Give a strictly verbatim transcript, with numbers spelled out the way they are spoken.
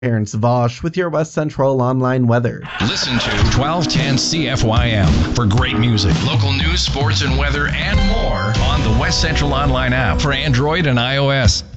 Aaron Savash with your West Central Online weather. Listen to twelve ten C F Y M for great music, local news, sports, and weather, and more on the West Central Online app for Android and iOS.